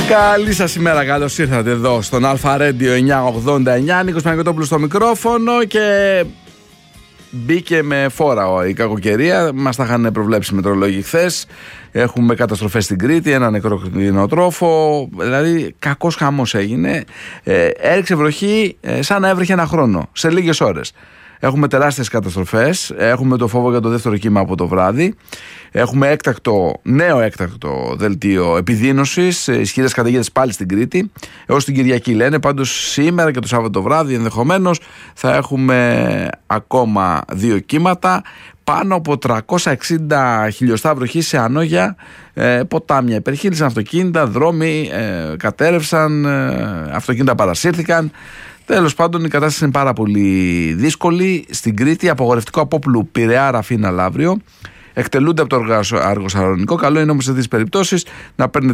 Καλή σας ημέρα, καλώς ήρθατε εδώ στον Αλφα Radio 989. Νίκος Παναγιωτόπουλος στο μικρόφωνο και μπήκε με φόρα η κακοκαιρία. Μας τα είχαν προβλέψει οι μετεωρολόγοι χθες. Έχουμε καταστροφές στην Κρήτη, ένα νεκρό κτηνοτρόφο. Δηλαδή, κακός χαμός έγινε. Έριξε βροχή σαν να έβρεχε ένα χρόνο σε λίγες ώρες. Έχουμε τεράστιες καταστροφές. Έχουμε το φόβο για το δεύτερο κύμα από το βράδυ. Έχουμε νέο έκτακτο δελτίο επιδείνωσης. Ισχυρές καταιγίδες πάλι στην Κρήτη. Έως την Κυριακή λένε. Πάντως σήμερα και το Σάββατο βράδυ ενδεχομένως θα έχουμε ακόμα 2 κύματα. Πάνω από 360 χιλιοστά βροχή σε ανώγια ποτάμια. Υπερχείλησαν αυτοκίνητα, δρόμοι κατέρευσαν, αυτοκίνητα παρασύρθηκαν. Τέλος πάντων, η κατάσταση είναι πάρα πολύ δύσκολη. Στην Κρήτη, απογορευτικό απόπλου Πειραιά Ραφίνα Λαύριο. Εκτελούνται από το Αργοσαλονικό. Καλό είναι όμως σε τέτοιες περιπτώσεις να παίρνετε